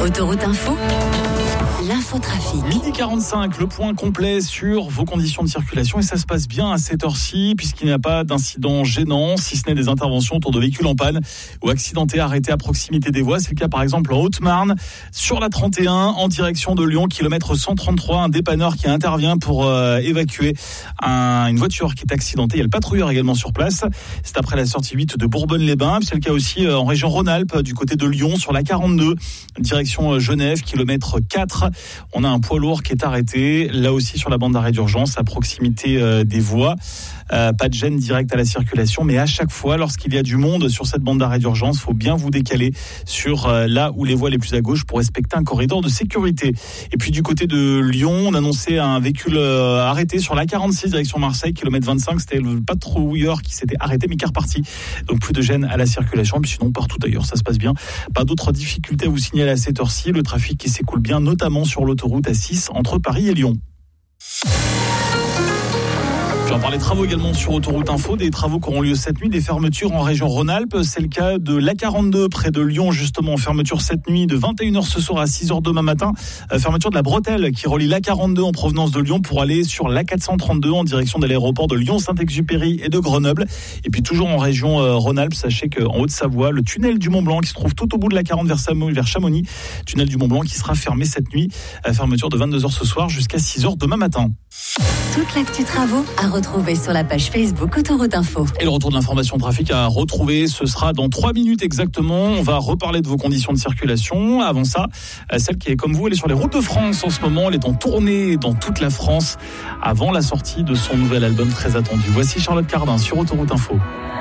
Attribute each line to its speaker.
Speaker 1: Autoroute Info, l'infotrafic.
Speaker 2: 12h45, le point complet sur vos conditions de circulation et ça se passe bien à cette heure-ci puisqu'il n'y a pas d'incident gênant, si ce n'est des interventions autour de véhicules en panne ou accidentés arrêtés à proximité des voies. C'est le cas par exemple en Haute-Marne, sur la 31 en direction de Lyon, kilomètre 133, un dépanneur qui intervient pour évacuer une voiture qui est accidentée. Il y a le patrouilleur également sur place. C'est après la sortie 8 de Bourbonne-les-Bains. C'est le cas aussi en région Rhône-Alpes, du côté de Lyon, sur la 42, direction Genève, kilomètre 4. On a un poids lourd qui est arrêté, là aussi sur la bande d'arrêt d'urgence, à proximité des voies. Pas de gêne directe à la circulation, mais à chaque fois, lorsqu'il y a du monde sur cette bande d'arrêt d'urgence, faut bien vous décaler sur là où les voies les plus à gauche pour respecter un corridor de sécurité. Et puis du côté de Lyon, on annonçait un véhicule arrêté sur la 46 direction Marseille, kilomètre 25. C'était le patrouilleur qui s'était arrêté mais qui est reparti. Donc plus de gêne à la circulation. Puis sinon partout ailleurs, ça se passe bien. Pas d'autres difficultés à vous signaler à cette heure-ci. Le trafic qui s'écoule bien, notamment sur l'autoroute A6 entre Paris et Lyon. On va parler travaux également sur Autoroute Info, des travaux qui auront lieu cette nuit, des fermetures en région Rhône-Alpes. C'est le cas de l'A42 près de Lyon, justement, fermeture cette nuit de 21h ce soir à 6h demain matin. Fermeture de la bretelle qui relie l'A42 en provenance de Lyon pour aller sur l'A432 en direction de l'aéroport de Lyon-Saint-Exupéry et de Grenoble. Et puis toujours en région Rhône-Alpes, sachez qu'en Haute-Savoie, le tunnel du Mont-Blanc qui se trouve tout au bout de l'A40 vers Chamonix, tunnel du Mont-Blanc qui sera fermé cette nuit. Fermeture de 22h ce soir jusqu'à 6h demain matin.
Speaker 1: Toute l'actu travaux à retrouver sur la page Facebook Autoroute Info.
Speaker 2: Et le retour de l'information trafic à retrouver, ce sera dans 3 minutes exactement. On va reparler de vos conditions de circulation. Avant ça, celle qui est comme vous, elle est sur les routes de France en ce moment. Elle est en tournée dans toute la France avant la sortie de son nouvel album très attendu. Voici Charlotte Cardin sur Autoroute Info.